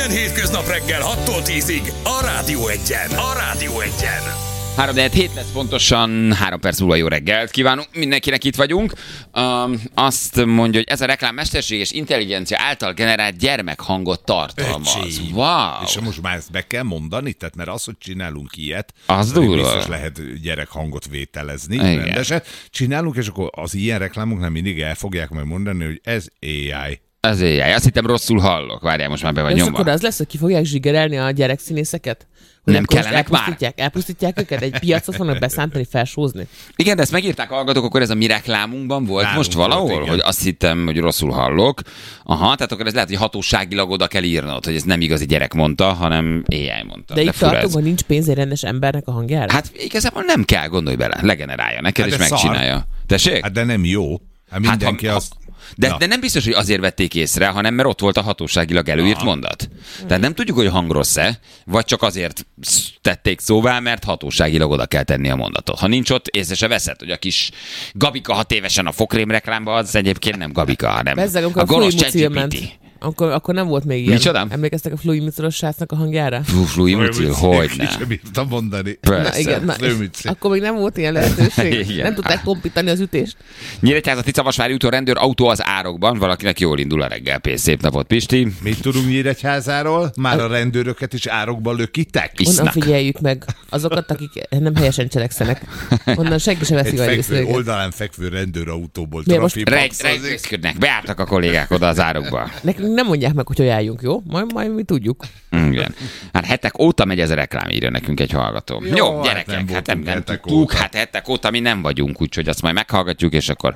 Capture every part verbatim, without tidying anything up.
Minden hétköznap reggel hattól tízig a Rádió Egyen. A Rádió Egyen. három hét lesz pontosan, három perc múlva jó reggelt kívánunk, mindenkinek itt vagyunk. Um, azt mondja, hogy ez a reklám mesterséges intelligencia által generált gyermekhangot tartalmaz. Öcsém. Wow! És most már ezt be kell mondani, tehát mert az, hogy csinálunk ilyet, az durva. Biztos lehet gyerekhangot vételezni, igen. rendeset. Csinálunk, és akkor az ilyen reklámok nem mindig el fogják majd mondani, hogy ez á i. Ez á i. Azt hittem rosszul hallok. Várjál, most már be vagy és nyomva. akkor az lesz, hogy ki fogják zsigerelni a gyerekszínészeket? Nem kellenek már? Elpusztítják, elpusztítják őket? Egy piacot fognak beszántani, felsózni? Igen, de ezt megírták a hallgatók, akkor ez a mi reklámunkban volt Nálunk most valahol, volt, hogy azt hittem, hogy rosszul hallok. Aha, tehát akkor ez lehet, hogy hatóságilag oda kell írnod, hogy ez nem igazi gyerek mondta, hanem á i mondta. De, de itt tartunk, ez. hogy nincs pénz egy rendes embernek a hangjára? Hát igazából nem kell, gondolj bele, legenerálja neked, Hát és de megcsinálja. szar. Tessék? Hát de nem jó. Hát mindenki hát, ha, azt... De, de nem biztos, hogy azért vették észre, hanem mert ott volt a hatóságilag előírt Aha. mondat. Tehát nem tudjuk, hogy hang rossz-e, vagy csak azért tették szóvá, mert hatóságilag oda kell tenni a mondatot. Ha nincs ott, észre se veszed, hogy a kis Gabika hat évesen a fokrém reklámban, az egyébként nem Gabika, hanem Bezzeg, a gonosz ChatGPT. Akkor, akkor nem volt még ilyen. Micsoda? Emlékeztek a Fluimucilos srácnak a hangjára? Fú, Fluimucil, hogyne. Ki sem bírtam mondani. Persze. Na, igen, na, Fluimucil. akkor még nem volt ilyen lehetőség. Igen. Nem tudták kompítani az ütést. Nyíregyházati Szavasvári úton rendőr autó az árokban, valakinek jól indul a reggel. Pész, szép napot, Pisti. Mit tudunk Nyíregyházáról? Már a rendőröket is árokba lökitek? Isznak. Onnan figyeljük meg azokat, akik nem helyesen cselekszenek. Onnan senki sem veszi Egy a fekvő, részt. oldalán fekvő rendőrautóból Miért most trafipaxozik. Reggel beálltak a kollégák oda az árokba. Nekünk nem mondják meg, hogy álljunk, jó? Majd, majd mi tudjuk. Igen. Hát hetek óta megy ez a reklám, írja nekünk egy hallgató. Jó, Jó, hát gyerekek, nem hát nem, voltunk nem hetek tudtuk, óta. hát hetek óta mi nem vagyunk, úgyhogy azt majd meghallgatjuk, és akkor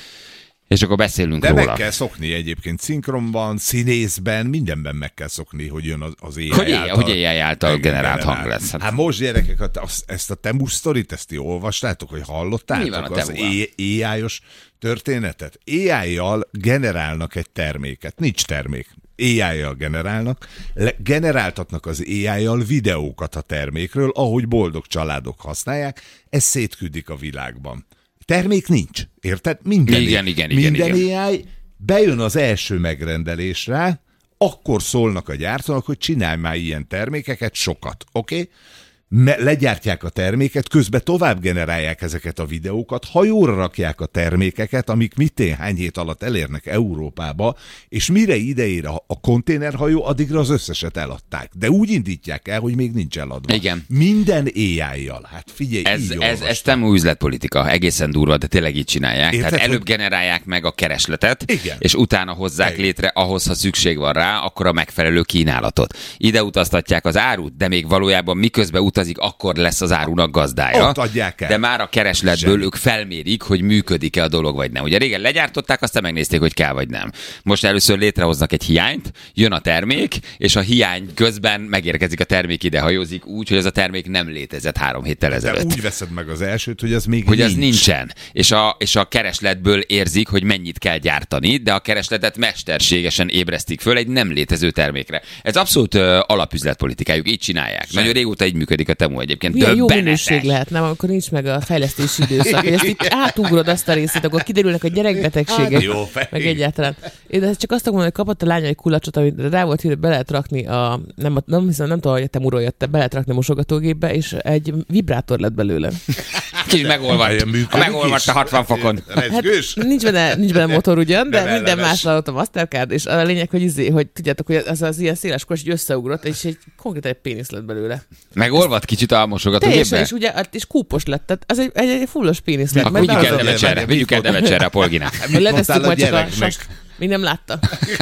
és akkor beszélünk De róla. meg kell szokni egyébként szinkronban, színészben, mindenben meg kell szokni, hogy jön az, az á i Hogy, által. hogy á i által generált hang generál. lesz. Hát, Hát most gyerekek, hát azt- ezt a Temu sztorit, ezt ti olvastátok, hogy Mi van hallottátok a az Temuval? á i-os történetet? á i-jal generálnak egy terméket. Nincs termék. á i-jal generálnak, le- generáltatnak az á i-jal videókat a termékről, ahogy boldog családok használják, ezt szétküldik a világban. Termék nincs, érted? Minden, Igen, igen, igen, minden igen. á i bejön az első megrendelésre, akkor szólnak a gyártónak, hogy csinálj már ilyen termékeket, sokat, oké? Okay? Legyártják a terméket, közben tovább generálják ezeket a videókat, hajóra rakják a termékeket, amik mitén hány hét alatt elérnek Európába, és mire ideér a, a konténerhajó, addigra az összeset eladták. De úgy indítják el, hogy még nincs eladva. Igen. Minden á i-jal. Hát figyelj, ez, így ez, olvastam. ez nem új üzletpolitika, egészen durva, de tényleg így csinálják. Érted, Tehát előbb hogy- generálják meg a keresletet, Igen. és utána hozzák Igen. létre ahhoz, ha szükség van rá, akkor a megfelelő kínálatot. Ide utaztatják az árut, de még valójában miközben utazik, akkor lesz az árunak gazdája. Ott adják el. De már a keresletből Semmi. ők felmérik, hogy működik-e a dolog, vagy nem. Ugye régen legyártották, aztán megnézték, hogy kell, vagy nem. Most először létrehoznak egy hiányt, jön a termék, és a hiány közben megérkezik a termék, ide hajózik úgy, hogy ez a termék nem létezett három héttel De ezelőtt. úgy veszed meg az elsőt, hogy az még Hogy nincs. az nincsen. És a, és a keresletből érzik, hogy mennyit kell gyártani, de a keresletet mesterségesen ébresztik föl egy nem létező termékre. Ez abszolút uh, alapüzletpolitikájuk, így csinálják. Nagyon régóta így működik a Temu egyébként. Milyen jó Döbbenetes. minőség lehet, nem? Amikor nincs meg a fejlesztési időszak. Hogy ezt itt átugrod azt a részét, akkor kiderülnek a gyerekbetegségek. Hát jó, fej. Meg egyáltalán. Én de ezt csak azt mondom, hogy kapott a lánya egy kulacsot, amit rá volt, hogy be lehet rakni a, nem, nem hiszem, nem tudom, hogy a Temuról jött, be lehet rakni a mosogatógépbe, és egy vibrátor lett belőle. Kicsit megolvadt. Olyan működik A megolvadt is? a hatvan fokon. Rezgős? Hát nincs benne, nincs benne motor ugyan, de Nem minden ellenes. más adott a Mastercard, és a lényeg, hogy, izé, hogy tudjátok, hogy az az ilyen széles kos így összeugrott, és egy konkrétan egy pénisz lett belőle. Megolvadt kicsit a mosogatógépbe? Teljesen, és ugye, és kúpos lett, tehát az egy, egy, egy fullos pénisz lett. Akkor mert vigyük el beazom- Devecserre, vigyük el Devecserre a polginát. Mit Letesszük mondtál a majd csak a gyereknek? sast. Még nem látta.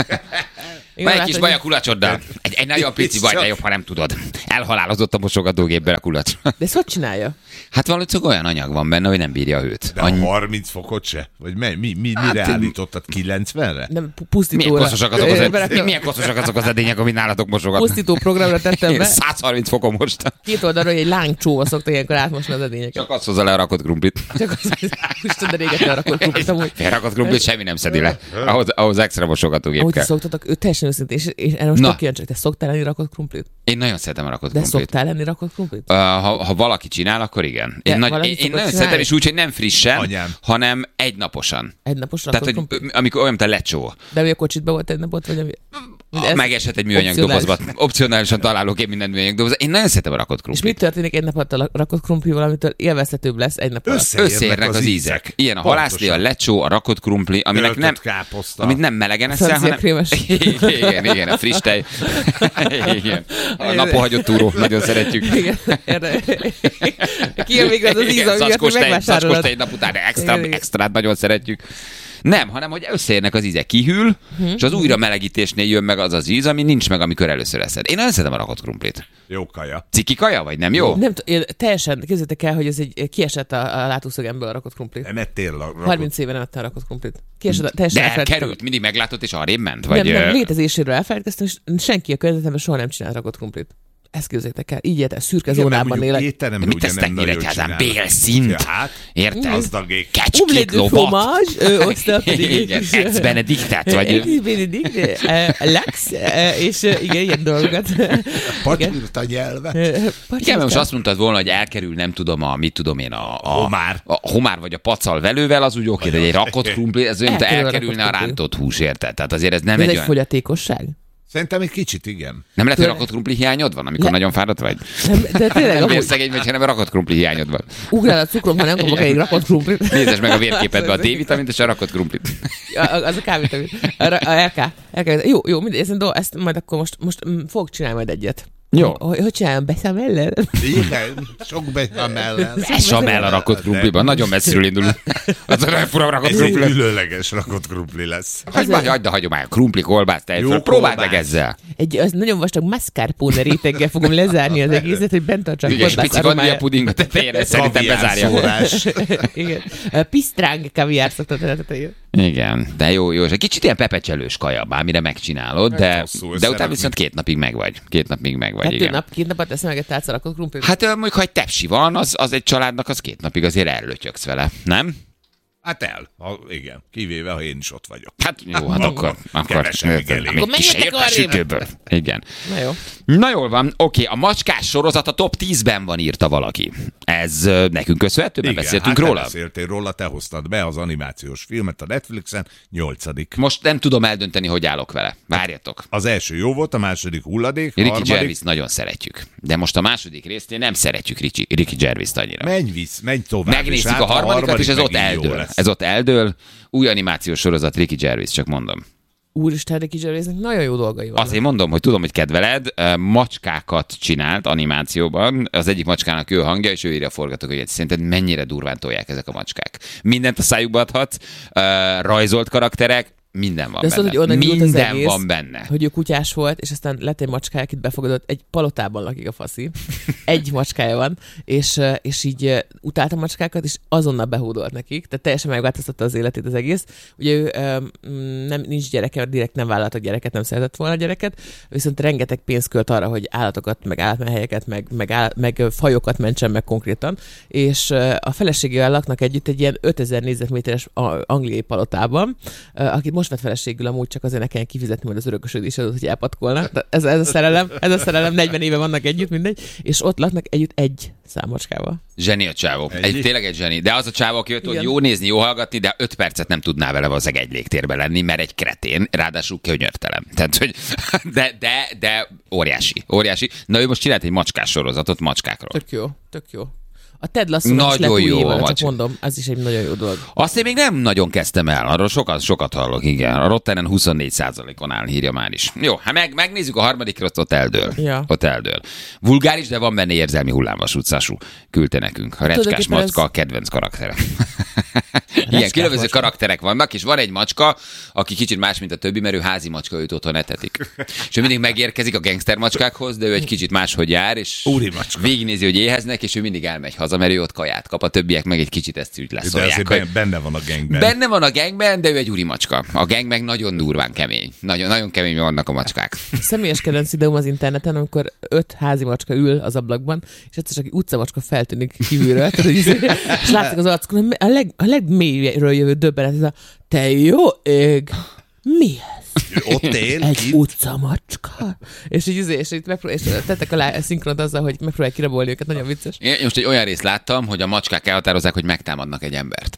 Még Van nem egy kis látta, baj a kulacsoddal. Egy, egy nagyon pici baj, de jobb, ha nem tudod. Elhalálozott a mosogatógépben a kulacs. De ezt hogy csinálja? Hát valószínűleg olyan anyag van benne, hogy nem bírja a hőt. De a harminc fokot se? Vagy mi, mi, mi, Hát, mire állítottad? kilencvenre? Nem, Milyen pusztítóra. koszosak azok, Ö, az, berakja- milyen koszosak azok az edények, amit nálatok mosogatnak? Pusztító programra tettem be. száz harminc fokon most. Két oldalról egy lángcsóva szokta ilyenkor átmosni az edényeket. Csak azt hozza le a rakott krumplit. Csak az, Isten, de régen elrakott krumplit amúgy. Felrakott krumplit semmi nem szedi le. Ahhoz, ahhoz extra mosogatógép Ahogy kell. szoktatok, ő teljesen őszintén, és, és erre most Na. tök kíváncsi, te szoktál enni rakott krumplit? Én nagyon szeretem a rakott De krumplit. szoktál enni rakott krumplit? Uh, ha, ha valaki csinál, akkor igen. De Én, nagy, valaki én, én szokott nagyon csinálni? szeretem, és úgy, hogy nem frissen, Anyám. hanem egynaposan. Egy napos rakott Tehát, krumplit? hogy amikor olyan, mint a lecsó. De mi a kocsitban volt egy napot, vagy ami... Ah, megesett egy műanyag dobozba. Opcionálisan találok én minden műanyag dobozba. Én nagyon szeretem a rakott krumplit. És mit történik egy nap alatt a rakott krumplival, amitől élvezhetőbb lesz egy nap alatt? Összeérnek, Összeérnek az, az ízek. ízek. Ilyen a halászlé, a lecsó, a rakott krumpli, aminek nem, amit nem melegen eszel, hanem... igen, igen, a friss tej. Igen. A napon hagyott túró, nagyon szeretjük. Igen, kijön még az az íz, amit megvásárolod. Zacskós tej nap után extra, extrát nagyon szeretjük. Nem, hanem hogy összeérnek az ízek, kihűl, hmm. és az újra melegítésnél jön meg az az íz, ami nincs meg, amikor először eszed. Én nagyon szeretem a rakott krumplit. Jó kaja. Ciki kaja, vagy nem jó? Nem, én teljesen, képzeljétek el, hogy ez egy kiesett a, a látószögemből a rakott krumplit. Nem ettél a rakott... harminc éve nem ettem a rakott krumplit. Kiesett, teljesen de elkerült, mindig meglátott, és arrébb ment? Vagy... Nem, nem, létezéséről elfelejtkeztem, és senki a környezetemben soha nem csinált rakott krumplit. Ezt képzeljétek el, így érte, szürke zónában élek. De mit tesztek egyáltalán? Bélszint? Érted? Gazdagék. Kecskét, lovat. Igen, Ex Benediktet, vagy... Ex Benedikt, Lex, és igen, ilyen dolgokat. Pacsírt a nyelve. Igen, most azt mondtad volna, hogy elkerül, nem tudom, a, mit tudom én, a, a homár. A homár vagy a pacal velővel, az úgy oké, de egy rakott krumpli, ez olyan, elkerülne a rántott hús, érted? Tehát azért ez nem egy olyan... olyan... fogyatékosság? Szerintem egy kicsit, igen. Nem lehet, hogy rakott krumpli hiányod van, amikor Le... nagyon fáradt vagy? Nem, de tényleg nem amúgy... szegény vagy, hanem rakott krumpli hiányod van. Ugrál a cukrom, ha nem kapok egy rakott krumplit. Nézd meg a vérképedbe a D-vitamint és a rakott krumplit. Az a K-vitamin. A, a er ká. er ká. Jó, jó, mindegy, ezt, ezt majd akkor most, most fogok csinálni majd egyet. Jó. Hogy, hogy csinálom, beszamellel? Igen, sok beszamellel. Becsamell a rakott krumpliban, nagyon messziről indul. Az olyan fura rakott krumpli. Ez egy különleges rakott krumpli lesz. Hagyd a hagyomány, krumpli, kolbász, tejföl, próbáld meg ezzel. Egy az nagyon vastag mascarpone réteggel fogom lezárni az egészet, hogy bent tartsák kolbász aromáját. Pici vanília puding a tetején, ez szerintem bezárja. Igen. Pisztráng kaviár szoktat a tetején. Igen, de jó, jó. És egy kicsit ilyen pepecselős kaja, bármire megcsinálod, de, de utána viszont két napig meg vagy. Két napig meg vagy, hát igen. nap, két napot teszem meg egy tálca rakott krumplit. Hát mondjuk, ha egy tepsi van, az, az egy családnak, az két napig azért ellötyögsz vele, nem? Hát el, ha, igen, kivéve, ha én is ott vagyok. Hát jó, hát akkor, akkor, akkor menjetek arrébb. Igen. Na jó. Na jól van, oké, a macskás sorozat a top tízben van, írta valaki. Ez nekünk köszönhető, mert beszéltünk hát róla? Igen, beszéltél róla, te hoztad be az animációs filmet a Netflixen, nyolcadik. Most nem tudom eldönteni, hogy állok vele. Várjatok. Az első jó volt, a második hulladék, Ricky harmadik... Gervais nagyon szeretjük, de most a második résznél nem szeretjük Ricky, Ricky Gervais-t annyira. Menj visz, menj tovább. Megnézzük a harmadikat, és ez ott eldől. Ez ott eldől. Új animációs sorozat, Ricky Gervais, csak mondom. Úristen, Ricky Gervaisnek nagyon jó dolgai vannak. Azért mondom, hogy tudom, hogy kedveled, macskákat csinált animációban, az egyik macskának ő hangja, és ő írja a forgatókönyvet. Szerinted mennyire durván tolják ezek a macskák? Mindent a szájukba adhatsz, rajzolt karakterek, minden van de benne. Szóval, hogy minden az egész, van benne. Hogy ő kutyás volt, és aztán lett egy macskája, akit befogadott, egy palotában lakik a faszi. Egy macskája van, és, és így utálta a macskákat, és azonnal behódolt nekik, tehát teljesen megváltoztatta az életét az egész. Ugye ő nem, nincs gyereke, direkt nem vállalta gyereket, nem szeretett volna gyereket, viszont rengeteg pénzt költ arra, hogy állatokat, meg állatmenhelyeket, meg, meg, áll, meg fajokat mentsen meg konkrétan, és a feleségével laknak együtt egy ilyen ötezer négyzetméteres angliai palotában, akit most vett feleségül amúgy, csak azért ne kelljen kifizetni majd az örökösödés adót, hogy elpatkolnak. Ez, ez a szerelem, ez a szerelem, negyven éve vannak együtt, mindegy, és ott laknak együtt egy számocskával. Zseni a csávó. Egy, tényleg egy zseni. De az a csávó, aki jött, hogy jó nézni, jó hallgatni, de öt percet nem tudná vele valószínűleg egy légtérben lenni, mert egy kretén, ráadásul könyörtelen. Tehát, hogy de, de, de óriási, óriási. Na ő most csinált egy macskás sorozatot macskákról. Tök jó, tök jó. A Ted Lasso-nak is lett új éve, csak mondom, ez is egy nagyon jó dolog. Azt én még nem nagyon kezdtem el, arról sokat, sokat hallok, igen. A Rottenen huszonnégy százalékon áll, írja már is. Jó, hát meg, megnézzük a harmadikra, ott eldől. Ja. Ott eldől. Vulgáris, de van benne érzelmi hullámvasúcású. Küldte nekünk. A recskás macska ez... a kedvenc karaktere. Igen, különböző karakterek vannak, és van egy macska, aki kicsit más, mint a többi, mert ő házi macska, őt otthon etetik. És ő mindig megérkezik a gangster macskákhoz, de ő egy kicsit máshogy jár, és végignézi, hogy éheznek, és ő mindig elmegy haza, mert ő ott kaját kap, a többiek meg egy kicsit ezt úgy leszolják. De azért benne van a gangben. Benne van a gangben, de ő egy úri macska. A gang meg nagyon durván kemény. Nagyon, nagyon kemény vannak a macskák. Személyes kedvenc videóm az interneten, amikor öt házi macska ül az ablakban, és egyszer csak utcamacska feltűnik kívülről, és látszik az arcukon, a, leg, a legmélyről jövő döbbenet, ez a te jó ég, mi ez? Ott él, Egy kint. utcamacska. És így, és így megpró- és tettek alá szinkront azzal, hogy megpróbálják kirabolni őket, nagyon vicces. Én most egy olyan részt láttam, hogy a macskák elhatározzák, hogy megtámadnak egy embert.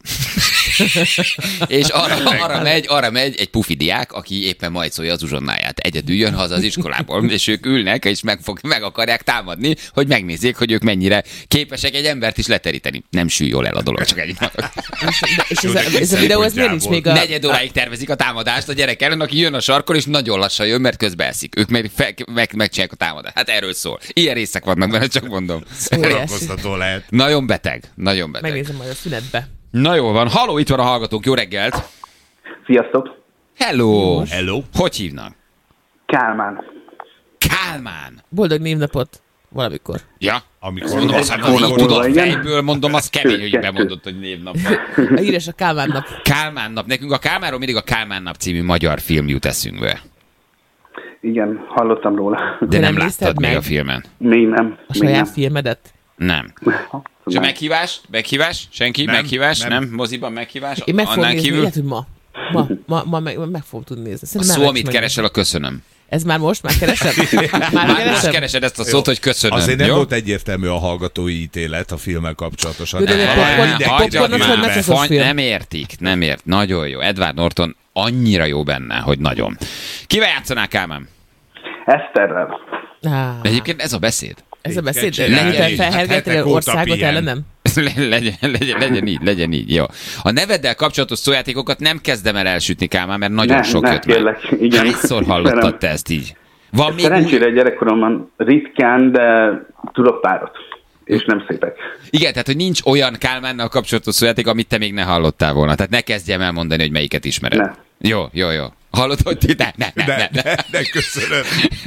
És arra, arra, megy, arra megy egy pufi diák, aki éppen majd szólja az uzsonnáját. Egyedül jön haza az iskolából, és ők ülnek, és meg, fog, meg akarják támadni, hogy megnézzék, hogy ők mennyire képesek egy embert is leteríteni. Nem sül jól el a dolog, csak egy És, és ez, a, ez a videó, ez miért nincs még a... negyed óráig tervezik a támadást a gyerek ellen, aki jön a sarkon, és nagyon lassan jön, mert közben eszik. Ők meg, fe, meg, megcsinálják a támadást. Hát erről szól. Ilyen részek vannak benne, csak mondom. Szórakoztató lehet. Nagyon beteg. Nagyon beteg. Megnézem majd a szünetbe. Na jó van. Halló, itt van a hallgatónk. Jó reggelt. Sziasztok! Hello. Hello. Hogy hívnak? Kálmán. Kálmán. Boldog névnapot valamikor. Ja. Amikor Mondom, azt Hónapról, hogy tudod igen. fejből, mondom, az kemény, hogy Kettő. bemondott, hogy névnap van. A híres a Kálmán nap. Kálmán nap. Nekünk a Kálmánról mindig a Kálmán nap című magyar film jut eszünkbe. Igen, hallottam róla. De Te nem nem nézted láttad még meg? a filmen. Még nem. A még saját nem. filmedet. Nem. És a meghívás? Meghívás? Senki? Nem, meghívás? nem. Nem. Moziban meghívás? Én meg fogom Annál nézni, kívül? lehet, hogy ma. Ma, ma, ma meg, meg fogom tudni nézni. A Szerintem szó, már amit meg- keresel, a köszönöm. Ez már most? Már keresem? Már Már most keresem? keresed ezt a szót, hogy köszönöm. Azért nem jó? volt egyértelmű a hallgatói ítélet a filmmel kapcsolatosan. Jó, de Nem, popcorn- mindenki popcornos jön vagy be. meceszos Fany- film? nem értik, nem ért. Nagyon jó. Edward Norton annyira jó benne, hogy nagyon. Kivel játszanál, Kálmán? Eszterrel. Á, Egyébként ez a beszéd. ez a beszéd, Kecsi, miután legyen. felhergettél Hát hetek óta országot pihen. ellenem? Le- legyen, legyen, legyen így, legyen így, jó. A neveddel kapcsolatos szójátékokat nem kezdem el elsütni, Kálmán, mert nagyon Ne, sok ne, jött már. kérlek, igen. Hányszor hallottad Ismerem. te ezt így? Van még új... Szerencsére gyerekkoromban ritkán, de tudok párat. És nem szépek. Igen, tehát hogy nincs olyan Kálmánnal kapcsolatos szójáték, amit te még ne hallottál volna. Tehát ne kezdjem el mondani, hogy melyiket ismered. Ne. Jó, jó, jó. Hallod, hogy ti? Ne, ne, ne, De, ne, ne. de, de köszönöm.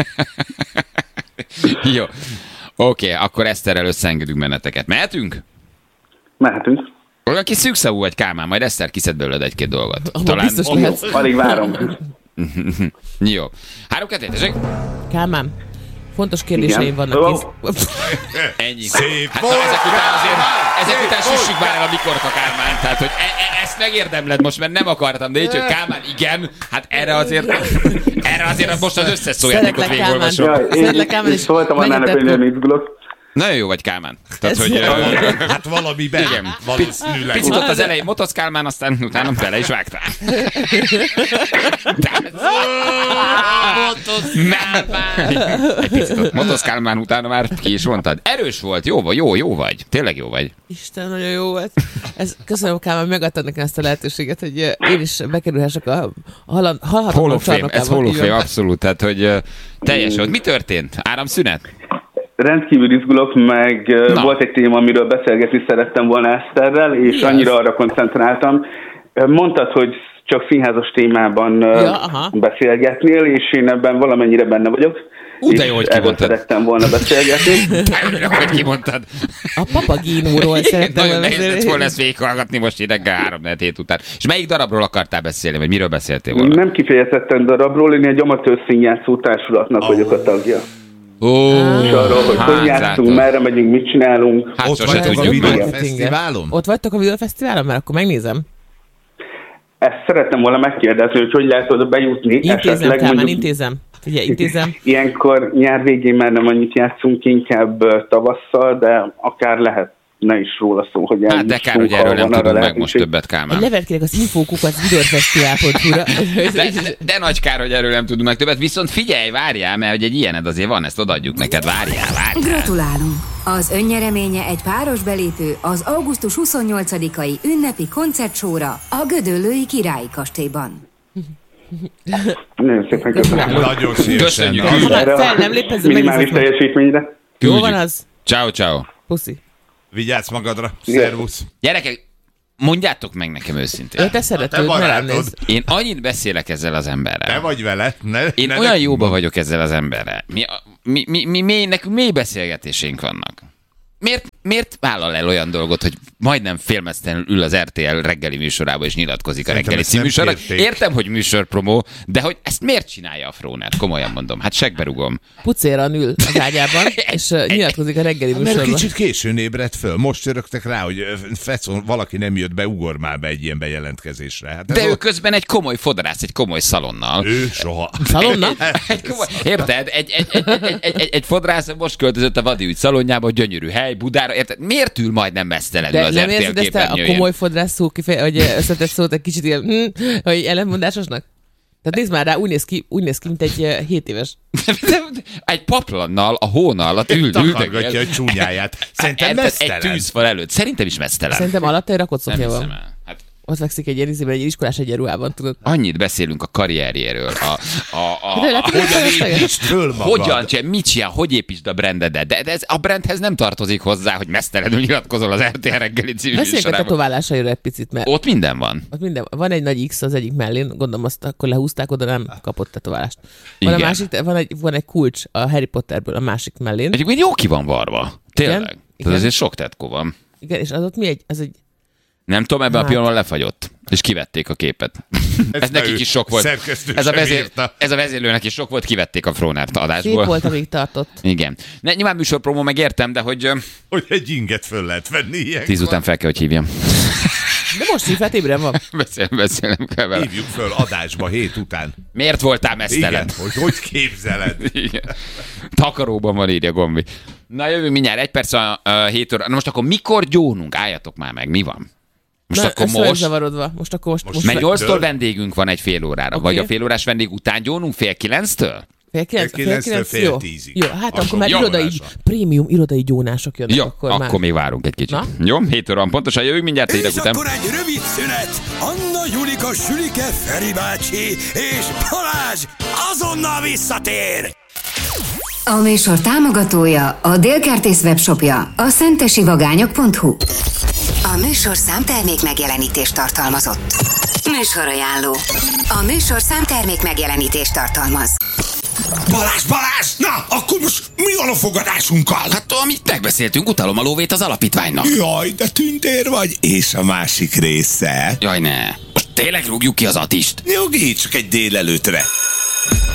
Jó. Oké, akkor Eszterrel összeengedünk benneteket. Mehetünk? Mehetünk. Olyan kis szűkszavú vagy, Kálmán, majd Eszter kiszed belőled egy-két dolgot. Abban biztos Jó, lehetsz. alig várom. Jó. Három kettő, tessék? Kálmán, fontos kérdéseim Igen. vannak. Ó. Kész. Ennyi. Szép Hát volt. na, ezek után azért, ezek után süssük már el a mikorka, Kálmán. Tehát, hogy e- e- ezt megérdemled most, mert nem akartam, de így, hogy Kálmán, igen, hát erre azért, erre azért most az összes szójátékot Szeretlek, végigolvasom. Jaj, én Szeretlek, Kálmán, és szóltam annának, hogy megnyugtattam. nem izgulok. Nagyon jó vagy, Kálmán. Tehát, Ez- hogy... ö, Hát valamiben. Igen. Valószínűleg. Picit ott az elején motosz, Kálmán, aztán utána bele is vágtál. Kálmán! Egy picit ott motosz, Kálmán, utána már ki is mondtad. Erős volt, jó vagy, jó, jó vagy. Tényleg jó vagy. Isten, nagyon jó volt. Ez, köszönöm, Kálmán, hogy megadtad nekem ezt a lehetőséget, hogy eh, én is bekerülhessek a, a halan- halhatatlan Hall of Fame, ez csarnokába. Hall of Így Fame, van. abszolút. Tehát, hogy ö, teljes volt. Mi történt? Áramszünet? Rendkívül izgulok, meg Na. Na. volt egy téma, amiről beszélgetni szerettem volna Eszterrel, és Mi annyira az? arra koncentráltam. Mondtad, hogy csak színházas témában Ja, ja, aha. beszélgetnél, és én ebben valamennyire benne vagyok. Ú, de és jó, hogy erről kimondtad. szerettem volna beszélgetni. Hogy kimondtad? A papagínóról szerettem Nagyon volna nehéz lett beszélni. volna ezt végighallgatni most így reggel három négy hét után. És melyik darabról akartál beszélni, vagy miről beszéltél volna? Nem kifejezetten darabról, én egy amatőr színjátszó társulatnak oh. vagyok a tagja. Ó, És arról, hogy hát hogy játszunk, látod. merre megyünk, mit csinálunk. Hát Ott sose vagytok a tudjuk Videó meg. Marketinget. Fesztiválon? Ott vagytok a Videófesztiválon? Mert akkor megnézem. Ezt szerettem volna megkérdezni, hogy hogy lehet oda bejutni. Intézem, Esetleg Kálmán, mondjuk intézem. Figyelj, intézem. Ilyenkor nyár végén már nem annyit játszunk, inkább ö, tavasszal, de akár lehet ne is róla szó, hogy Hát de kár, hogy eljussunk, erről ha nem van arra tudunk meg most lehetőség. többet, Egy Kálmán. levelet kérek az infókukat videófesztivál pont hu-ra. De, de, de nagy kár, hogy erről nem tudunk meg többet, viszont figyelj, várjál, mert hogy egy ilyened azért van, ezt odaadjuk neked, várjál, várjál. Gratulálunk! Az önnyereménye egy páros belépő az augusztus huszonnyolcadikai ünnepi koncertsóra a Gödöllői Királyi Kastélyban. Nagyon szépen köszönöm. Nagyon szívesen. Köszönjük. Na, Küldj. Erre Fel a nem lép, ez minimális megnézem. teljesítményre. Jó van az? Ciao, ciao. Puszi. Vigyázz magadra. Szervusz. Gyerekek, mondjátok meg nekem őszintén. Ő te szereted, Te ne rám barátod. nézz. Én annyit beszélek ezzel az emberrel. Te vagy vele. Ne, Én ne olyan nekünk jóba mondd. vagyok ezzel az emberrel. Mi, mi, mi, mi, mi nekünk mély beszélgetésénk vannak. miért, miért vállal el olyan dolgot, hogy majdnem félmeztelenül ül az er té el reggeli műsorába és nyilatkozik a reggeli címűsorra? Értem, hogy műsorpromó, de hogy ezt miért csinálja a Fróner? Komolyan mondom, hát segbe rugom. Pucéran ül az ágyában, és uh, nyilatkozik a reggeli műsorban. Mert kicsit későn ébredt föl. Most törögtek rá, hogy fecon, valaki nem jött be, ugor már be egy ilyen bejelentkezésre. Hát de ő a... közben egy komoly fodrász, egy komoly szalonnal. Ő soha. Szalonna? egy komoly... Érted? Egy, egy, egy, egy, egy, egy, egy fodrász most költözött a Vadi ügy szalonjába, gyönyörű hely, Budára. Érted? Miért ül majdnem mesztelenül az er té el képernyőjén? A komoly fodrász szó kifeje, hogy összetett szót egy kicsit ilyen, hm, hogy ellenmondásosnak? Tehát nézd már rá, úgy néz ki, úgy néz ki mint egy hét éves. Egy paplannal, a hóna alatt ül, takargatja a csúnyáját. Szerintem mesztelen. Egy tűzfal előtt. Szerintem is mesztelen. Szerintem alatt egy rakott szoknya van. Hát ott fekszik egy ilyen izében, egy iskolás egyenruhában, tudod. Annyit beszélünk a karrierjéről. A, a, a, de a, hogyan építsd föl magad. Hogyan, mit csinál, hogy építsd a brandedet. De, de ez a brandhez nem tartozik hozzá, hogy mesztelenül nyilatkozol az er té el reggeli című beszéljünk a tetoválásairól egy picit, mert... Ott minden van. Ott minden van. Van egy nagy X az egyik mellén, gondolom azt akkor lehúzták, oda nem kapott tetoválást. Van, a másik, van, egy, van egy kulcs a Harry Potterből a másik mellén. Egyébként jó ki van varva. Tényleg. Igen? Tehát azért sok tetkó van. Igen, és az ott mi egy... Az egy nem tudom, ebben hát. a pillanatban lefagyott, és kivették a képet. Ez, ez nekik is sok volt. Ez a, vezér, ez a vezérlőnek is sok volt, kivették a Frónert adásból. Szép volt, amíg tartott. Igen. Ne, nyilván műsorpromó, meg értem, de hogy... Hogy egy inget föl lehet venni ilyenkor. Tíz után fel kell, hogy hívjam. De most hívhat, ébren van. Beszélem, beszélem kell vele. Hívjuk föl adásba hét után. Miért voltál mesztelen? Igen, hogy hogy képzeled? Igen. Takaróban van, írja Gombi. Na jövünk mindjárt, egy perc a uh, hét óra. Na most akkor mikor gyónunk? Álljatok már meg, mi van? Most Na, akkor most... zavarodva. Most akkor most... most mert nyolctól vendégünk van egy fél órára. Okay. Vagy a fél órás vendég után gyónunk fél kilenctől? Fél kilenc, fél kilenc, fél, fél jó. tízig. Jó, hát akkor már irodai, prémium irodai gyónások jönnek. Jó, akkor, akkor már. még várunk egy kicsit. Na? Jó, hét óra van pontosan, jövünk mindjárt hírek után. És akkor egy rövid szünet. Anna, Julika, Sülike, Feri bácsi és Balázs azonnal visszatér. A műsor támogatója a Délkertész webshopja, a szentesivagányok pont hu. A műsor számtermék megjelenítést tartalmazott. Műsorajánló. A műsor számtermék megjelenítést tartalmaz. Balázs, Balázs! Na, akkor most mi van a fogadásunkkal? Hát amit megbeszéltünk, utalom a lóvét az alapítványnak. Jaj, de tündér vagy. És a másik része? Jaj, ne. Most tényleg rúgjuk ki az Atist? Nyugi, csak egy délelőtre.